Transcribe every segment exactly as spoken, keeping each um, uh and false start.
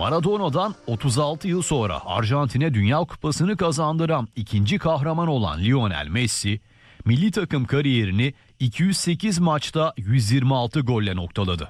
Maradona'dan otuz altı yıl sonra Arjantin'e Dünya Kupası'nı kazandıran ikinci kahraman olan Lionel Messi, milli takım kariyerini iki yüz sekiz maçta yüz yirmi altı golle noktaladı.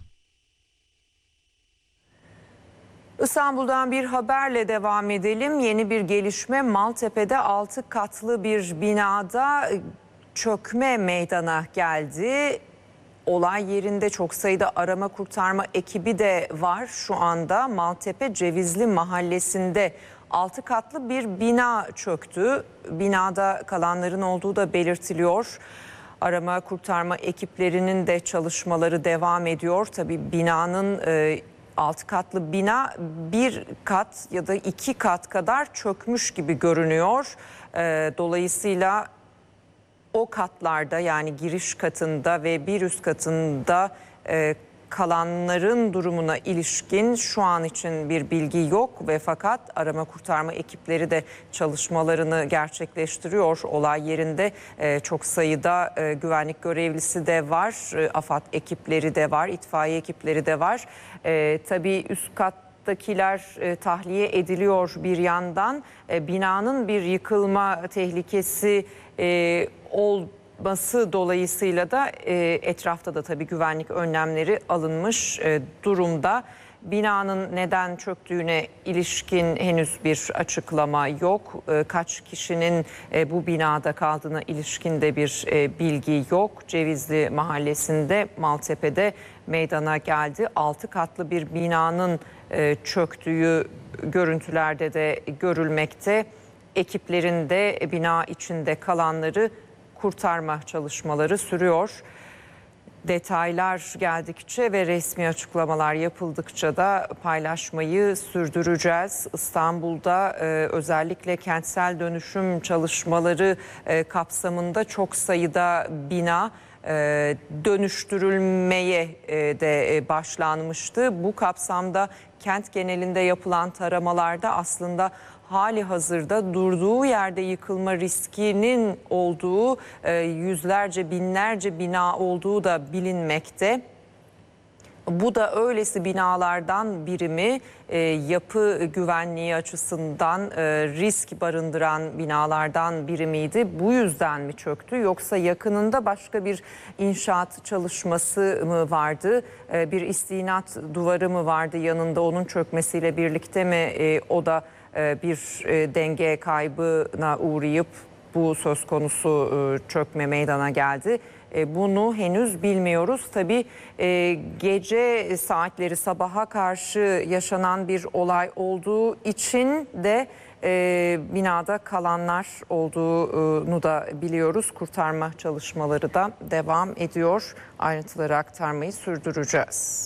İstanbul'dan bir haberle devam edelim. Yeni bir gelişme, Maltepe'de altı katlı bir binada çökme meydana geldi. Olay yerinde çok sayıda arama kurtarma ekibi de var şu anda. Maltepe Cevizli Mahallesi'nde altı katlı bir bina çöktü. Binada kalanların olduğu da belirtiliyor. Arama kurtarma ekiplerinin de çalışmaları devam ediyor. Tabii binanın e, altı katlı bina bir kat ya da iki kat kadar çökmüş gibi görünüyor. E, dolayısıyla o katlarda, yani giriş katında ve bir üst katında e, kalanların durumuna ilişkin şu an için bir bilgi yok ve fakat arama kurtarma ekipleri de çalışmalarını gerçekleştiriyor. Olay yerinde e, çok sayıda e, güvenlik görevlisi de var, e, AFAD ekipleri de var, itfaiye ekipleri de var. E, tabii üst kat Dakiler e, tahliye ediliyor bir yandan. E, binanın bir yıkılma tehlikesi e, olması dolayısıyla da e, etrafta da tabii güvenlik önlemleri alınmış e, durumda. Binanın neden çöktüğüne ilişkin henüz bir açıklama yok. E, kaç kişinin e, bu binada kaldığına ilişkin de bir e, bilgi yok. Cevizli Mahallesi'nde, Maltepe'de meydana geldi. Altı katlı bir binanın e, çöktüğü görüntülerde de görülmekte. Ekiplerin de bina içinde kalanları kurtarma çalışmaları sürüyor. Detaylar geldikçe ve resmi açıklamalar yapıldıkça da paylaşmayı sürdüreceğiz. İstanbul'da e, özellikle kentsel dönüşüm çalışmaları e, kapsamında çok sayıda bina e, dönüştürülmeye e, de e, başlanmıştı. Bu kapsamda kent genelinde yapılan taramalarda aslında hali hazırda durduğu yerde yıkılma riskinin olduğu, e, yüzlerce binlerce bina olduğu da bilinmekte. Bu da öylesi binalardan biri mi? E, yapı güvenliği açısından e, risk barındıran binalardan biri miydi? Bu yüzden mi çöktü? Yoksa yakınında başka bir inşaat çalışması mı vardı? E, bir istinat duvarı mı vardı yanında, onun çökmesiyle birlikte mi e, o da bir denge kaybına uğrayıp bu söz konusu çökme meydana geldi? Bunu henüz bilmiyoruz. Tabii gece saatleri, sabaha karşı yaşanan bir olay olduğu için de binada kalanlar olduğunu da biliyoruz. Kurtarma çalışmaları da devam ediyor. Ayrıntıları aktarmayı sürdüreceğiz.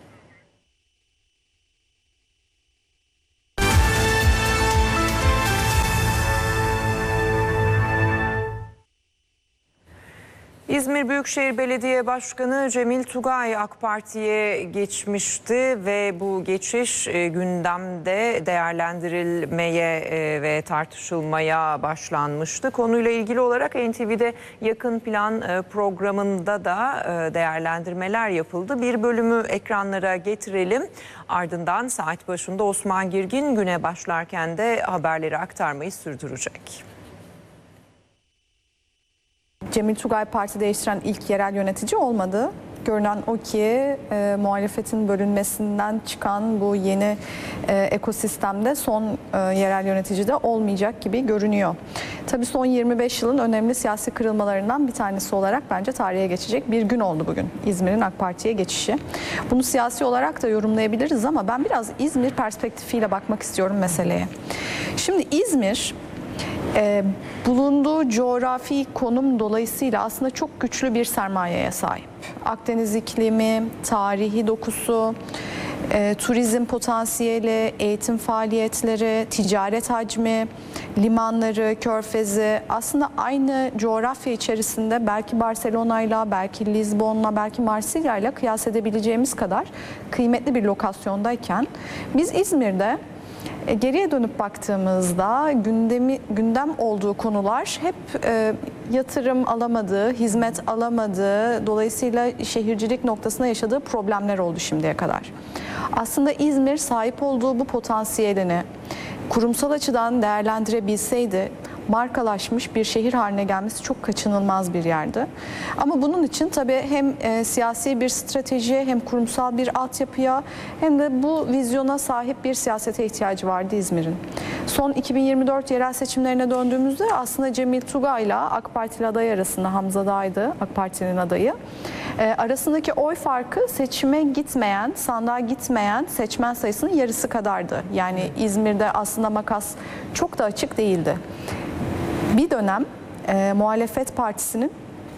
İzmir Büyükşehir Belediye Başkanı Cemil Tugay AK Parti'ye geçmişti ve bu geçiş gündemde değerlendirilmeye ve tartışılmaya başlanmıştı. Konuyla ilgili olarak N T V'de Yakın Plan programında da değerlendirmeler yapıldı. Bir bölümü ekranlara getirelim. Ardından saat başında Osman Girgin güne başlarken de haberleri aktarmayı sürdürecek. Cemil Tugay parti değiştiren ilk yerel yönetici olmadı. Görünen o ki e, muhalefetin bölünmesinden çıkan bu yeni e, ekosistemde son e, yerel yönetici de olmayacak gibi görünüyor. Tabii son yirmi beş yılın önemli siyasi kırılmalarından bir tanesi olarak bence tarihe geçecek bir gün oldu bugün. İzmir'in AK Parti'ye geçişi. Bunu siyasi olarak da yorumlayabiliriz ama ben biraz İzmir perspektifiyle bakmak istiyorum meseleye. Şimdi İzmir Ee, bulunduğu coğrafi konum dolayısıyla aslında çok güçlü bir sermayeye sahip. Akdeniz iklimi, tarihi dokusu, e, turizm potansiyeli, eğitim faaliyetleri, ticaret hacmi, limanları, körfezi aslında aynı coğrafya içerisinde belki Barcelona'yla, belki Lizbon'la, belki Marsilya'yla kıyas edebileceğimiz kadar kıymetli bir lokasyondayken biz İzmir'de E, geriye dönüp baktığımızda gündemi gündem olduğu konular hep e, yatırım alamadığı, hizmet alamadığı, dolayısıyla şehircilik noktasında yaşadığı problemler oldu şimdiye kadar. Aslında İzmir sahip olduğu bu potansiyelini kurumsal açıdan değerlendirebilseydi, markalaşmış bir şehir haline gelmesi çok kaçınılmaz bir yerdi. Ama bunun için tabii hem e, siyasi bir strateji, hem kurumsal bir altyapıya, hem de bu vizyona sahip bir siyasete ihtiyacı vardı İzmir'in. Son iki bin yirmi dört yerel seçimlerine döndüğümüzde aslında Cemil Tugay ile AK Partili aday arasında, Hamza Dağ'ydı AK Parti'nin adayı. E, arasındaki oy farkı seçime gitmeyen, sandığa gitmeyen seçmen sayısının yarısı kadardı. Yani İzmir'de aslında makas çok da açık değildi. Bir dönem e, muhalefet partisinin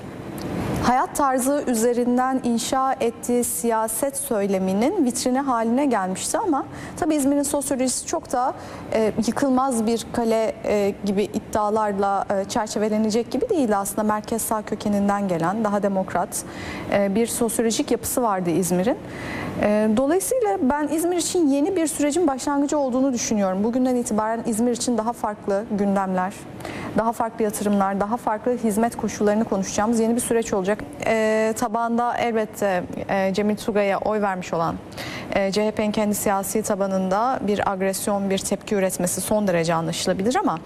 hayat tarzı üzerinden inşa ettiği siyaset söyleminin vitrini haline gelmişti ama tabii İzmir'in sosyolojisi çok da e, yıkılmaz bir kale e, gibi iddialarla e, çerçevelenecek gibi değil. Aslında merkez sağ kökeninden gelen daha demokrat e, bir sosyolojik yapısı vardı İzmir'in. E, dolayısıyla ben İzmir için yeni bir sürecin başlangıcı olduğunu düşünüyorum. Bugünden itibaren İzmir için daha farklı gündemler, daha farklı yatırımlar, daha farklı hizmet koşullarını konuşacağımız yeni bir süreç olacak. E, tabanda elbette e, Cemil Tugay'a oy vermiş olan e, C H P'nin kendi siyasi tabanında bir agresyon, bir tepki üretmesi son derece anlaşılabilir ama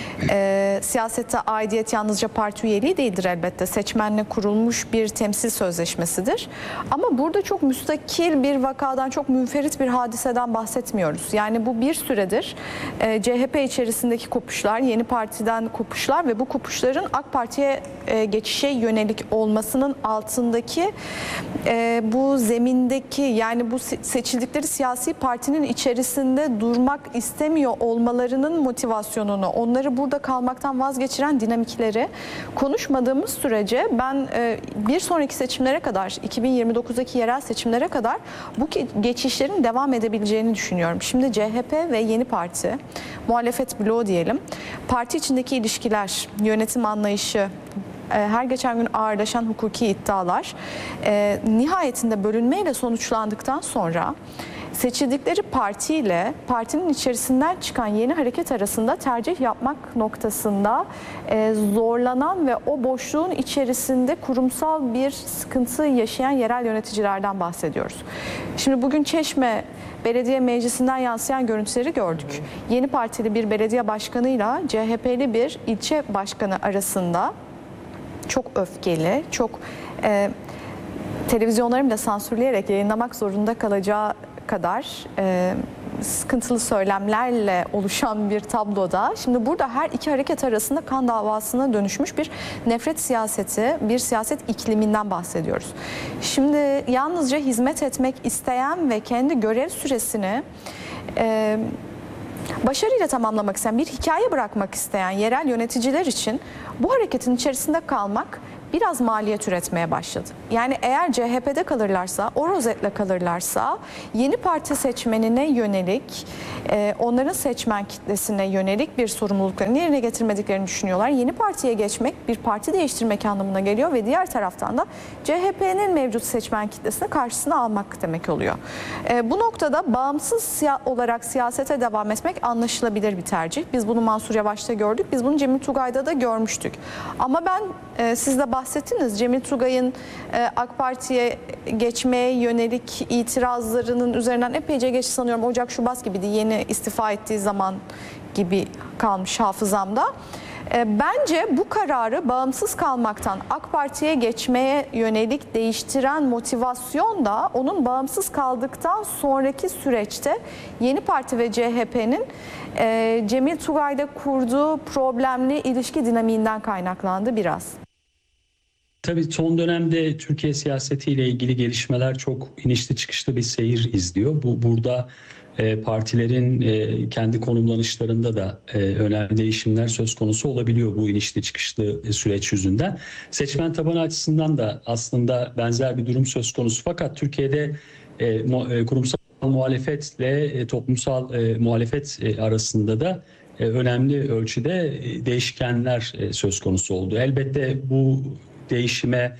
e, siyasette aidiyet yalnızca parti üyeliği değildir elbette. Seçmenle kurulmuş bir temsil sözleşmesidir. Ama burada çok müstakil bir vakadan, çok münferit bir hadiseden bahsetmiyoruz. Yani bu bir süredir e, C H P içerisindeki kopuşlar, yeni partiden kopuşlar ve bu kopuşların AK Parti'ye e, geçişe yönelik olmasının altındaki e, bu zemindeki, yani bu seçildikleri siyasi partinin içerisinde durmak istemiyor olmalarının motivasyonunu, onları burada kalmaktan vazgeçiren dinamikleri konuşmadığımız sürece ben e, bir sonraki seçimlere kadar, iki bin yirmi dokuzdaki yerel seçimlere kadar bu geçişlerin devam edebileceğini düşünüyorum. Şimdi C H P ve yeni parti, muhalefet bloğu diyelim, parti içindeki ilişkiler, yönetim anlayışı, her geçen gün ağırlaşan hukuki iddialar e, nihayetinde bölünmeyle sonuçlandıktan sonra seçildikleri partiyle partinin içerisinden çıkan yeni hareket arasında tercih yapmak noktasında e, zorlanan ve o boşluğun içerisinde kurumsal bir sıkıntı yaşayan yerel yöneticilerden bahsediyoruz. Şimdi bugün Çeşme Belediye Meclisi'nden yansıyan görüntüleri gördük. Yeni partili bir belediye başkanıyla C H P'li bir ilçe başkanı arasında çok öfkeli, çok e, televizyonlarını da sansürleyerek yayınlamak zorunda kalacağı kadar e, sıkıntılı söylemlerle oluşan bir tabloda şimdi burada her iki hareket arasında kan davasına dönüşmüş bir nefret siyaseti, bir siyaset ikliminden bahsediyoruz. Şimdi yalnızca hizmet etmek isteyen ve kendi görev süresini e, başarıyla tamamlamak isteyen, bir hikaye bırakmak isteyen yerel yöneticiler için bu hareketin içerisinde kalmak biraz maliyet üretmeye başladı. Yani eğer C H P'de kalırlarsa, o rozetle kalırlarsa yeni parti seçmenine yönelik, onların seçmen kitlesine yönelik bir sorumluluklarını yerine getirmediklerini düşünüyorlar. Yeni partiye geçmek bir parti değiştirmek anlamına geliyor ve diğer taraftan da C H P'nin mevcut seçmen kitlesini karşısına almak demek oluyor. Bu noktada bağımsız olarak siyasete devam etmek anlaşılabilir bir tercih. Biz bunu Mansur Yavaş'ta gördük, biz bunu Cemil Tugay'da da görmüştük. Ama ben siz de bahsettiniz, Cemil Tugay'ın AK Parti'ye geçmeye yönelik itirazlarının üzerinden epeyce geç, sanıyorum Ocak Şubat gibiydi, yeni istifa ettiği zaman gibi kalmış hafızamda. Bence bu kararı bağımsız kalmaktan AK Parti'ye geçmeye yönelik değiştiren motivasyon da onun bağımsız kaldıktan sonraki süreçte yeni parti ve C H P'nin Cemil Tugay'da kurduğu problemli ilişki dinamiğinden kaynaklandı biraz. Tabii son dönemde Türkiye siyasetiyle ilgili gelişmeler çok inişli çıkışlı bir seyir izliyor. Bu burada e, partilerin e, kendi konumlanışlarında da e, önemli değişimler söz konusu olabiliyor bu inişli çıkışlı süreç yüzünden. Seçmen tabanı açısından da aslında benzer bir durum söz konusu. Fakat Türkiye'de e, mu, e, kurumsal muhalefetle e, toplumsal e, muhalefet e, arasında da e, önemli ölçüde e, değişkenler e, söz konusu oldu. Elbette bu değişime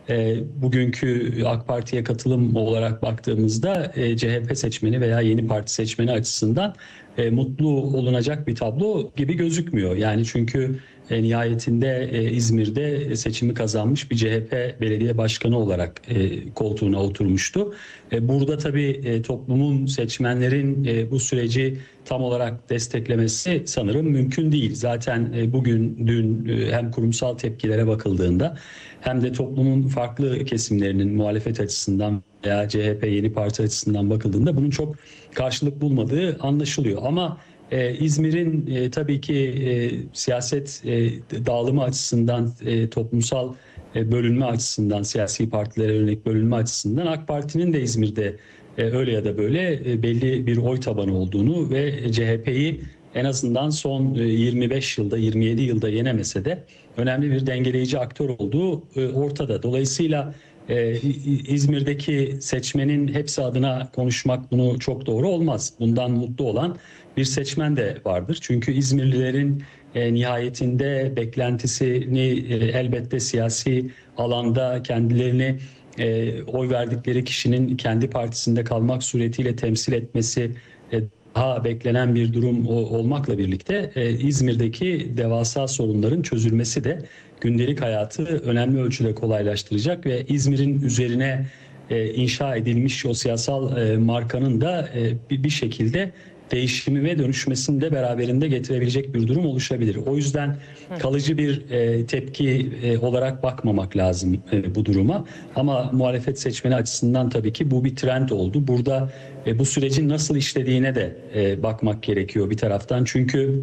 e, bugünkü AK Parti'ye katılım olarak baktığımızda e, C H P seçmeni veya yeni parti seçmeni açısından e, mutlu olunacak bir tablo gibi gözükmüyor. Yani çünkü e, nihayetinde e, İzmir'de seçimi kazanmış bir C H P belediye başkanı olarak e, koltuğuna oturmuştu. E, burada tabii e, toplumun, seçmenlerin e, bu süreci tam olarak desteklemesi sanırım mümkün değil. Zaten e, bugün, dün e, hem kurumsal tepkilere bakıldığında hem de toplumun farklı kesimlerinin muhalefet açısından veya C H P yeni parti açısından bakıldığında bunun çok karşılık bulmadığı anlaşılıyor. Ama e, İzmir'in e, tabii ki e, siyaset e, dağılımı açısından, e, toplumsal e, bölünme açısından, siyasi partilere yönelik bölünme açısından AK Parti'nin de İzmir'de e, öyle ya da böyle e, belli bir oy tabanı olduğunu ve C H P'yi en azından son e, yirmi beş yılda, yirmi yedi yılda yenemese de önemli bir dengeleyici aktör olduğu e, ortada. Dolayısıyla e, İzmir'deki seçmenin hepsi adına konuşmak bunu çok doğru olmaz. Bundan mutlu olan bir seçmen de vardır. Çünkü İzmirlilerin e, nihayetinde beklentisini e, elbette siyasi alanda kendilerini e, oy verdikleri kişinin kendi partisinde kalmak suretiyle temsil etmesi e, daha beklenen bir durum olmakla birlikte e, İzmir'deki devasa sorunların çözülmesi de gündelik hayatı önemli ölçüde kolaylaştıracak ve İzmir'in üzerine e, inşa edilmiş o siyasal e, markanın da e, bir, bir şekilde değişimi ve dönüşmesini de beraberinde getirebilecek bir durum oluşabilir. O yüzden kalıcı bir e, tepki e, olarak bakmamak lazım e, bu duruma. Ama muhalefet seçmeni açısından tabii ki bu bir trend oldu. Burada e, bu sürecin nasıl işlediğine de e, bakmak gerekiyor bir taraftan. Çünkü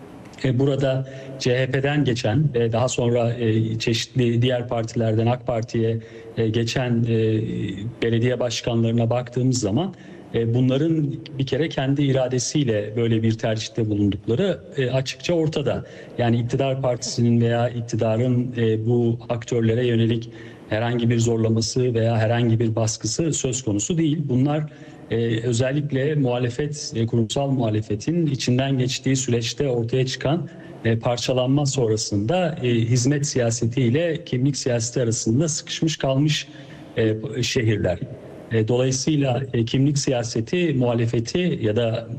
e, burada C H P'den geçen ve daha sonra e, çeşitli diğer partilerden AK Parti'ye e, geçen e, belediye başkanlarına baktığımız zaman bunların bir kere kendi iradesiyle böyle bir tercihte bulundukları açıkça ortada. Yani iktidar partisinin veya iktidarın bu aktörlere yönelik herhangi bir zorlaması veya herhangi bir baskısı söz konusu değil. Bunlar özellikle muhalefet, kurumsal muhalefetin içinden geçtiği süreçte ortaya çıkan parçalanma sonrasında hizmet siyasetiyle kimlik siyaseti arasında sıkışmış kalmış şehirler. Dolayısıyla kimlik siyaseti muhalefeti ya da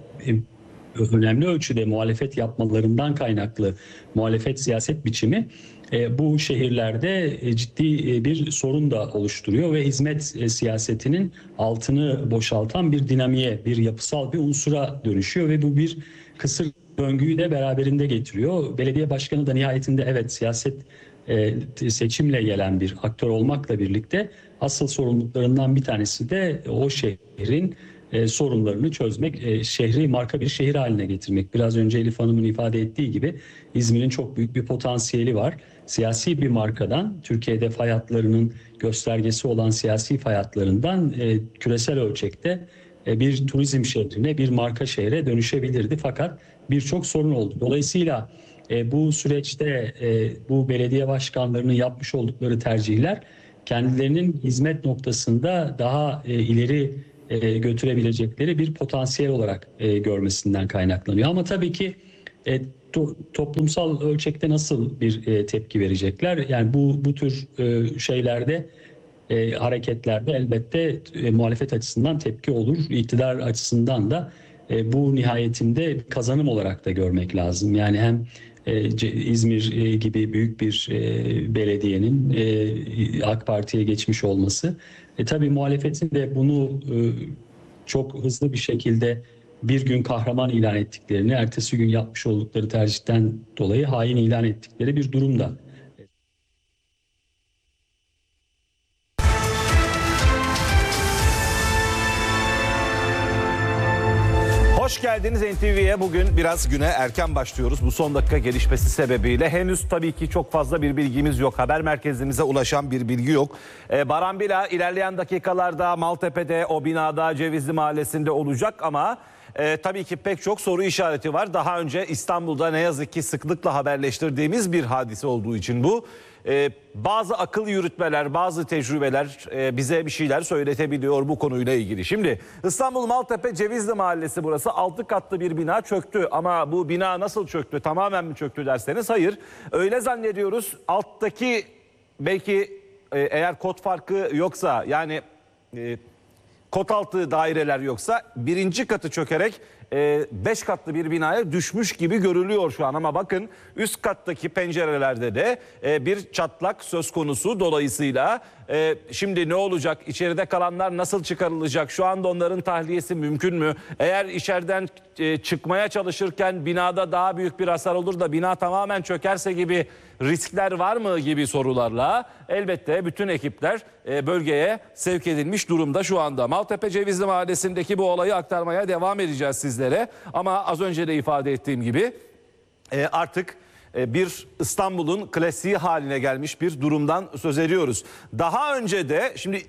önemli ölçüde muhalefet yapmalarından kaynaklı muhalefet siyaset biçimi bu şehirlerde ciddi bir sorun da oluşturuyor ve hizmet siyasetinin altını boşaltan bir dinamiğe, bir yapısal bir unsura dönüşüyor ve bu bir kısır döngüyü de beraberinde getiriyor. Belediye başkanı da nihayetinde evet siyaset seçimle gelen bir aktör olmakla birlikte asıl sorumluluklarından bir tanesi de o şehrin e, sorunlarını çözmek, e, şehri marka bir şehir haline getirmek. Biraz önce Elif Hanım'ın ifade ettiği gibi İzmir'in çok büyük bir potansiyeli var. Siyasi bir markadan, Türkiye'de fay hatlarının göstergesi olan siyasi fay hatlarından e, küresel ölçekte e, bir turizm şehrine, bir marka şehre dönüşebilirdi. Fakat birçok sorun oldu. Dolayısıyla e, bu süreçte e, bu belediye başkanlarının yapmış oldukları tercihler kendilerinin hizmet noktasında daha e, ileri e, götürebilecekleri bir potansiyel olarak e, görmesinden kaynaklanıyor. Ama tabii ki e, to, toplumsal ölçekte nasıl bir e, tepki verecekler? Yani bu bu tür e, şeylerde e, hareketlerde elbette e, muhalefet açısından tepki olur. İktidar açısından da e, bu nihayetinde kazanım olarak da görmek lazım. Yani hem İzmir gibi büyük bir belediyenin AK Parti'ye geçmiş olması. E, tabii muhalefetin de bunu çok hızlı bir şekilde bir gün kahraman ilan ettiklerini, ertesi gün yapmış oldukları tercihten dolayı hain ilan ettikleri bir durumda. Hoş geldiniz N T V'ye. Bugün biraz güne erken başlıyoruz. Bu son dakika gelişmesi sebebiyle henüz tabii ki çok fazla bir bilgimiz yok. Haber merkezimize ulaşan bir bilgi yok. Ee, Baran Bila ilerleyen dakikalarda Maltepe'de, o binada, Cevizli Mahallesi'nde olacak ama e, tabii ki pek çok soru işareti var. Daha önce İstanbul'da ne yazık ki sıklıkla haberleştirdiğimiz bir hadise olduğu için bu. Ee, bazı akıl yürütmeler, bazı tecrübeler e, bize bir şeyler söyletebiliyor bu konuyla ilgili. Şimdi İstanbul Maltepe Cevizli Mahallesi burası, altı katlı bir bina çöktü. Ama bu bina nasıl çöktü, tamamen mi çöktü derseniz hayır. Öyle zannediyoruz, alttaki belki e, eğer kod farkı yoksa yani e, kod altı daireler yoksa birinci katı çökerek beş katlı bir binaya düşmüş gibi görülüyor şu an. Ama bakın üst kattaki pencerelerde de e, bir çatlak söz konusu. Dolayısıyla e, şimdi ne olacak? İçeride kalanlar nasıl çıkarılacak? Şu anda onların tahliyesi mümkün mü? Eğer içeriden e, çıkmaya çalışırken binada daha büyük bir hasar olur da bina tamamen çökerse gibi riskler var mı gibi sorularla elbette bütün ekipler e, bölgeye sevk edilmiş durumda şu anda. Maltepe Cevizli Mahallesi'ndeki bu olayı aktarmaya devam edeceğiz sizlere. Ama az önce de ifade ettiğim gibi e, artık e, bir İstanbul'un klasiği haline gelmiş bir durumdan söz ediyoruz. Daha önce de şimdi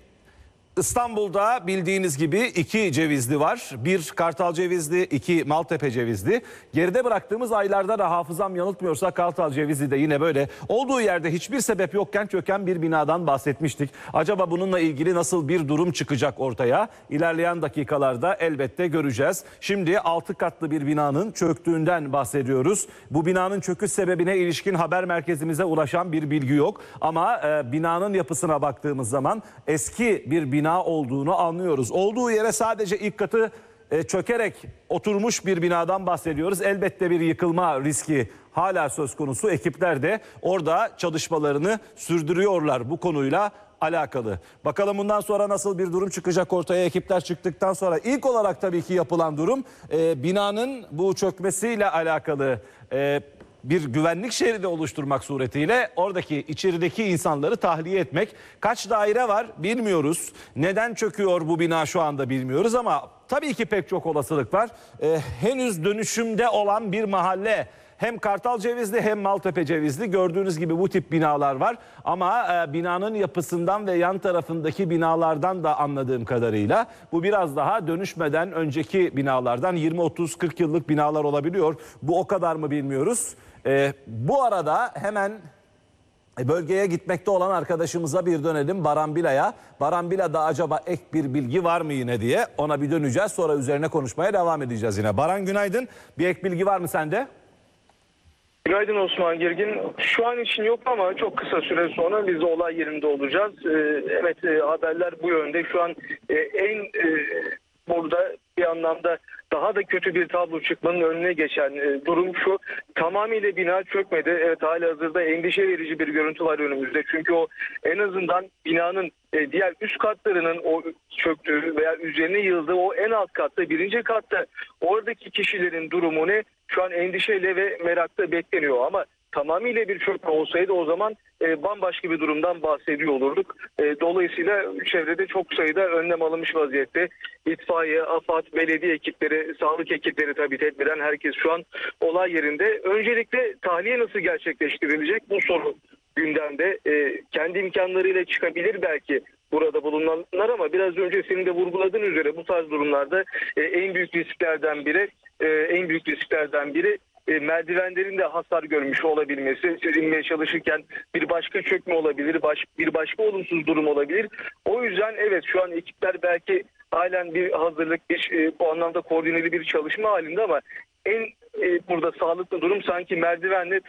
İstanbul'da bildiğiniz gibi iki Cevizli var. Bir Kartal Cevizli, iki Maltepe Cevizli. Geride bıraktığımız aylarda da hafızam yanıltmıyorsa Kartal Cevizli de yine böyle olduğu yerde hiçbir sebep yokken çöken bir binadan bahsetmiştik. Acaba bununla ilgili nasıl bir durum çıkacak ortaya? İlerleyen dakikalarda elbette göreceğiz. Şimdi altı katlı bir binanın çöktüğünden bahsediyoruz. Bu binanın çöküş sebebine ilişkin haber merkezimize ulaşan bir bilgi yok. Ama e, binanın yapısına baktığımız zaman eski bir bina olduğunu anlıyoruz. Olduğu yere sadece ilk katı e, çökerek oturmuş bir binadan bahsediyoruz. Elbette bir yıkılma riski hala söz konusu. Ekipler de orada çalışmalarını sürdürüyorlar bu konuyla alakalı. Bakalım bundan sonra nasıl bir durum çıkacak ortaya. Ekipler çıktıktan sonra ilk olarak tabii ki yapılan durum e, binanın bu çökmesiyle alakalı e, bir güvenlik şeridi oluşturmak suretiyle oradaki içerideki insanları tahliye etmek. Kaç daire var bilmiyoruz. Neden çöküyor bu bina şu anda bilmiyoruz ama tabii ki pek çok olasılık var. Ee, henüz dönüşümde olan bir mahalle. Hem Kartal Cevizli hem Maltepe Cevizli gördüğünüz gibi bu tip binalar var. Ama e, binanın yapısından ve yan tarafındaki binalardan da anladığım kadarıyla bu biraz daha dönüşmeden önceki binalardan yirmi otuz kırk yıllık binalar olabiliyor. Bu o kadar mı bilmiyoruz. E, bu arada hemen bölgeye gitmekte olan arkadaşımıza bir dönelim, Baran Bila'ya. Baran Bila'da acaba ek bir bilgi var mı yine diye ona bir döneceğiz. Sonra üzerine konuşmaya devam edeceğiz yine. Baran günaydın. Bir ek bilgi var mı sende? Günaydın Osman Girgin. Şu an için yok ama çok kısa süre sonra biz de olay yerinde olacağız. Ee, evet e, haberler bu yönde. Şu an e, en e, burada bir anlamda daha da kötü bir tablo çıkmanın önüne geçen e, durum şu. Tamamıyla bina çökmedi. Evet halihazırda endişe verici bir görüntü var önümüzde. Çünkü o en azından binanın e, diğer üst katlarının o çöktüğü veya üzerine yığıldığı o en alt katta, birinci katta oradaki kişilerin durumu ne? Şu an endişeyle ve merakla bekleniyor ama tamamıyla bir çökme olsaydı o zaman e, bambaşka bir durumdan bahsediyor olurduk. E, dolayısıyla çevrede çok sayıda önlem alınmış vaziyette. İtfaiye, AFAD, belediye ekipleri, sağlık ekipleri tabii tedbiren herkes şu an olay yerinde. Öncelikle tahliye nasıl gerçekleştirilecek bu soru gündemde. E, kendi imkanlarıyla çıkabilir belki burada bulunanlar ama biraz önce senin de vurguladığın üzere bu tarz durumlarda e, en büyük risklerden biri e, en büyük risklerden biri E, merdivenlerin de hasar görmüş olabilmesi, inmeye çalışırken bir başka çökme olabilir, baş, bir başka olumsuz durum olabilir. O yüzden evet şu an ekipler belki halen bir hazırlık, bir, e, bu anlamda koordineli bir çalışma halinde ama en e, burada sağlıklı durum sanki merdivenle